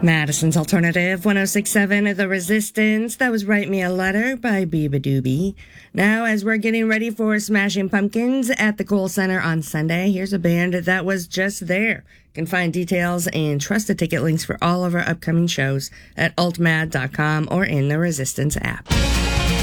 Madison's Alternative 106.7 The Resistance. That was Write Me a Letter by Biba Doobie. Now, as we're getting ready for Smashing Pumpkins at the Kohl Center on Sunday, here's a band that was just there. You can find details and trusted ticket links for all of our upcoming shows at altmad.com or in the Resistance app.